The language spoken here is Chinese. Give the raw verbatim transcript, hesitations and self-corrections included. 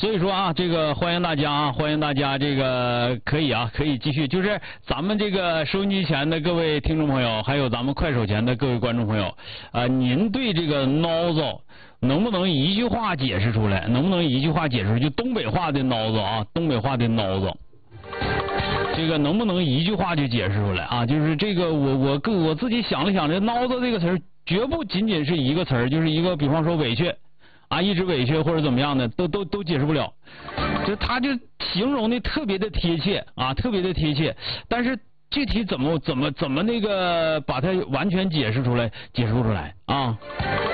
所以说啊，这个欢迎大家啊，欢迎大家这个可以啊，可以继续，就是咱们这个收音机前的各位听众朋友，还有咱们快手前的各位观众朋友，啊、呃，您对这个孬子能不能一句话解释出来？能不能一句话解释？就东北话的孬子啊，东北话的孬子。这个能不能一句话就解释出来啊？就是这个我我个我自己想了想，这孬子这个词儿绝不仅仅是一个词儿，就是一个比方说委屈啊，一直委屈或者怎么样的，都都都解释不了。就他就形容的特别的贴切啊，特别的贴切，但是具体怎么怎么怎么那个把它完全解释出来，解释不出来啊。